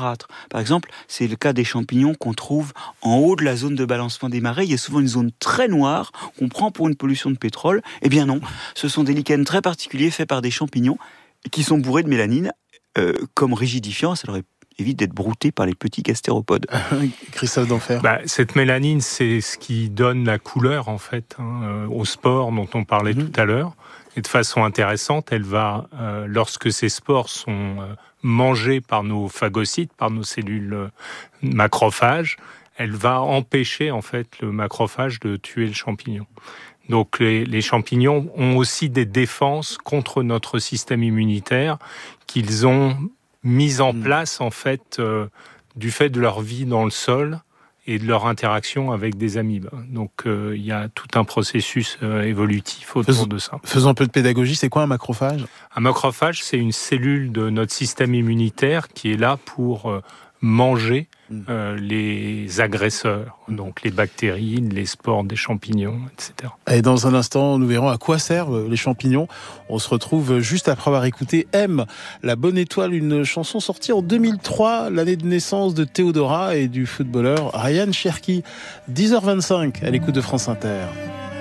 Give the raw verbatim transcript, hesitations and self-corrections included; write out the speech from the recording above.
verdâtres. Par exemple, c'est le cas des champignons qu'on trouve en haut de la zone de balancement des marées. Il y a souvent une zone très noire qu'on prend pour une pollution de pétrole. Eh bien non, ce sont des lichens très particuliers faits par des champignons qui sont bourrés de mélanine euh, comme rigidifiant. Ça leur évite d'être brouté par les petits gastéropodes. Christophe Denfert. Bah, cette mélanine, c'est ce qui donne la couleur en fait hein, aux spores dont on parlait mmh. tout à l'heure. Et de façon intéressante, elle va, euh, lorsque ces spores sont euh, mangés par nos phagocytes, par nos cellules euh, macrophages, elle va empêcher en fait le macrophage de tuer le champignon. Donc les, les champignons ont aussi des défenses contre notre système immunitaire qu'ils ont mis en place en fait euh, du fait de leur vie dans le sol et de leur interaction avec des amibes. Donc euh, il y a tout un processus euh, évolutif autour faisons, de ça. Faisons un peu de pédagogie, c'est quoi un macrophage ? Un macrophage, c'est une cellule de notre système immunitaire qui est là pour euh, manger euh, les agresseurs, donc les bactéries, les spores des champignons, et cetera. Et dans un instant, nous verrons à quoi servent les champignons. On se retrouve juste après avoir écouté M, La Bonne Étoile, une chanson sortie en deux mille trois, l'année de naissance de Théodora et du footballeur Ryan Cherki. dix heures vingt-cinq à l'écoute de France Inter.